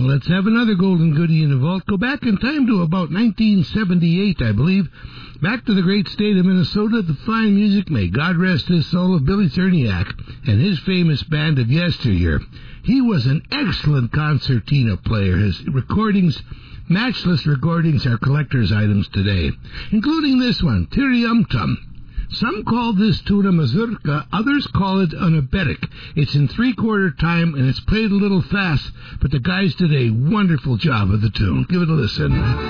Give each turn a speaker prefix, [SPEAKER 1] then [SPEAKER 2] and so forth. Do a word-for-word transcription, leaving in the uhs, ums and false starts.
[SPEAKER 1] Let's have another golden goodie in the vault. Go back in time to about nineteen seventy-eight, I believe. Back to the great state of Minnesota, the fine music, may God rest his soul, of Billy Cerniak and his famous band of yesteryear. He was an excellent concertina player. His recordings, matchless recordings, are collector's items today, including this one, Tyrium Tum. Some call this tune a mazurka, others call it an abetic. It's in three-quarter time, and it's played a little fast, but the guys did a wonderful job of the tune. Give it a listen.